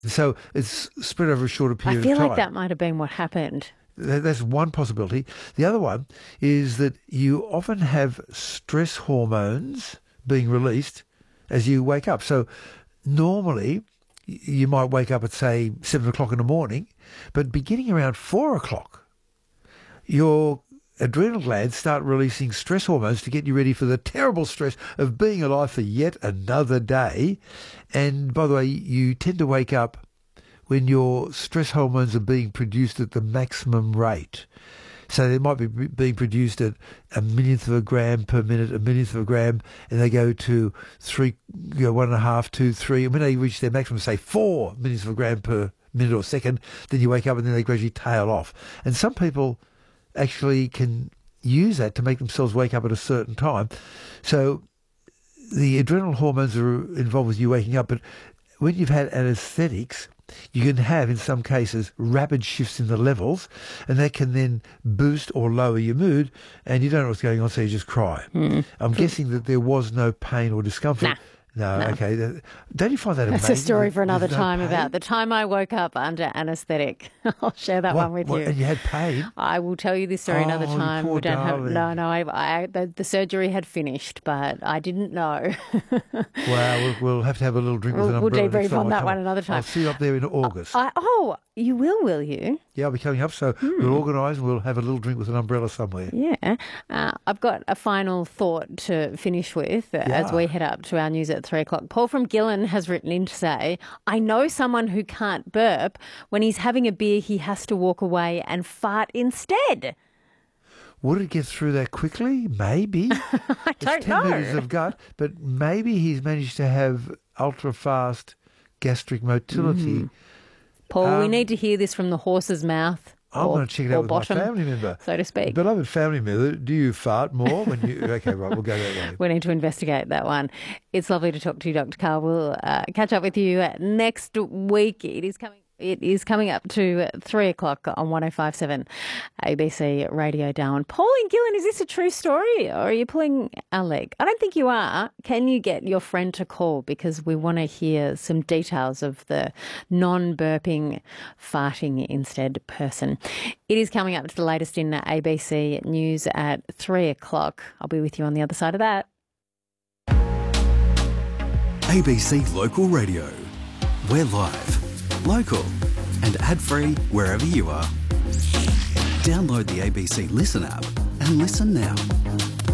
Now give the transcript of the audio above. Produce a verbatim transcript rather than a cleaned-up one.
So it's spread over a shorter period I feel of time. like that might have been what happened. That's one possibility. The other one is that you often have stress hormones being released as you wake up. So normally you might wake up at, say, seven o'clock in the morning, but beginning around four o'clock, your adrenal glands start releasing stress hormones to get you ready for the terrible stress of being alive for yet another day. And by the way, you tend to wake up when your stress hormones are being produced at the maximum rate. So they might be being produced at a millionth of a gram per minute, a millionth of a gram, and they go to three, you know, one and a half, two, three. And when they reach their maximum, say four millionths of a gram per minute or second, then you wake up and then they gradually tail off. And some people actually can use that to make themselves wake up at a certain time. So the adrenal hormones are involved with you waking up, but when you've had anesthetics, you can have, in some cases, rapid shifts in the levels, and that can then boost or lower your mood, and you don't know what's going on, so you just cry. Mm. I'm guessing that there was no pain or discomfort. Nah. No, No. okay. Don't you find that amazing? That's a story for another There's no time pain? about the time I woke up under anaesthetic. I'll share that What- one with what, you. And you had pain? I will tell you this story another Oh, you time. poor We don't have darling. no, no. I, I the, the surgery had finished, but I didn't know. Well, we'll, we'll have to have a little drink with an We'll- we'll umbrella. debrief next time on I that come one up. another time. I'll see you up there in August. I, oh, you will, will you? Yeah, I'll be coming up, so Hmm. we'll organise and we'll have a little drink with an umbrella somewhere. Yeah. Uh, I've got a final thought to finish with uh, as Yeah. we head up to our news at three o'clock. Paul from Gillen has written in to say, I know someone who can't burp. When he's having a beer, he has to walk away and fart instead. Would it get through that quickly? Maybe. I don't it's ten know. metres of gut, but maybe he's managed to have ultra-fast gastric motility. Paul, we Um, need to hear this from the horse's mouth. I'm or, going to check it or out with bottom, my family member. so to speak. Beloved family member, do you fart more when you... Okay, right, we'll go that way. We need to investigate that one. It's lovely to talk to you, Doctor Carl. We'll uh, catch up with you next week. It is coming. It is coming up to three o'clock on one oh five point seven A B C Radio Darwin. Pauline Gillen, is this a true story or are you pulling our leg? I don't think you are. Can you get your friend to call because we want to hear some details of the non-burping, farting instead person. It is coming up to the latest in A B C News at three o'clock. I'll be with you on the other side of that. A B C Local Radio. We're live, local and ad-free wherever you are. Download the A B C Listen app and listen now.